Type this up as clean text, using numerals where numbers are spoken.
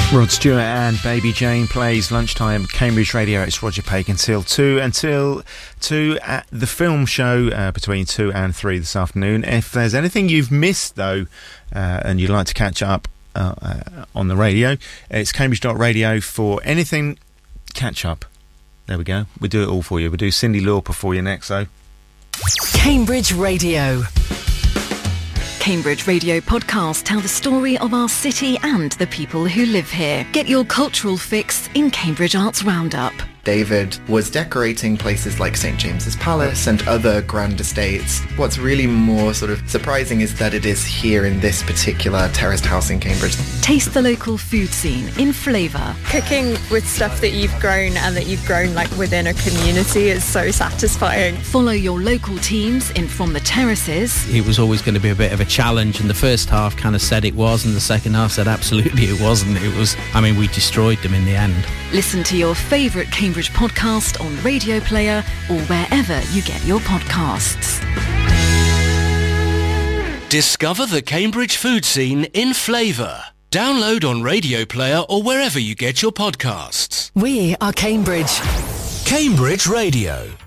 Rod Stewart and Baby Jane plays Lunchtime Cambridge Radio. It's Roger Pake until 2 at the film show between 2 and 3 this afternoon. If there's anything you've missed though and you'd like to catch up on the radio, it's cambridge.radio for anything catch up. There we go. We do it all for you. We'll do Cyndi Lauper for you next though. Cambridge Radio. Cambridge Radio podcasts tell the story of our city and the people who live here. Get your cultural fix in Cambridge Arts Roundup. David was decorating places like St James's Palace and other grand estates. What's really more sort of surprising is that it is here in this particular terraced house in Cambridge. Taste the local food scene in flavour. Cooking with stuff that you've grown and that you've grown like within a community is so satisfying. Follow your local teams in From the Terraces. It was always going to be a bit of a challenge, and the first half kind of said it was, and the second half said absolutely it wasn't. We destroyed them in the end. Listen to your favourite Cambridge podcast on Radio Player or wherever you get your podcasts. Discover the Cambridge food scene in flavour. Download on Radio Player or wherever you get your podcasts. We are Cambridge. Cambridge Radio.